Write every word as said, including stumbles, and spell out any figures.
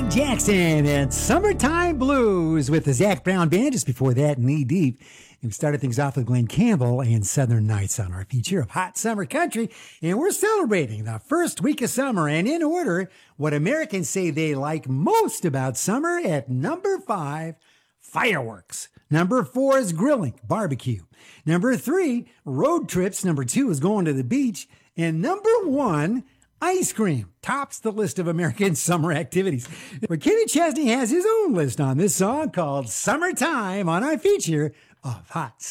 Mike Jackson and Summertime Blues with the Zac Brown Band. Just before that, Knee Deep. And we started things off with Glenn Campbell and Southern Nights on our feature of Hot Summer Country. And we're celebrating the first week of summer. And in order, what Americans say they like most about summer at number five, fireworks. Number four is grilling, barbecue. Number three, road trips. Number two is going to the beach. And number one, ice cream tops the list of American summer activities. But Kenny Chesney has his own list on this song called Summertime on our feature of Hot